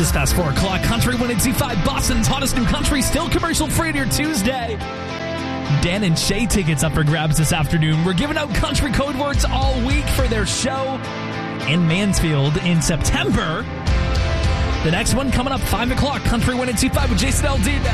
Just past 4 o'clock, Country 105, Boston's hottest new country, still commercial-free on your Tuesday. Dan and Shay tickets up for grabs this afternoon. We're giving out country code words all week for their show in Mansfield in September. The next one coming up 5 o'clock, Country 105 with Jason Aldean.